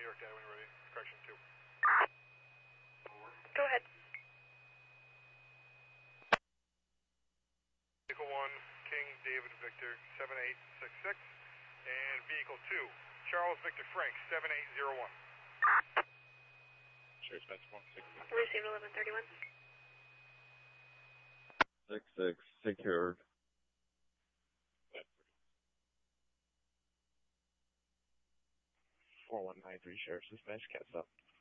New York Data when you're ready. Correction 2. Go ahead. Vehicle 1, King David Victor 7866, and Vehicle 2, Charles Victor Frank 7801. Sure, dispatch 166. Received 1131. 66, secured. 4193 Sheriff's Dispatch, Cats up.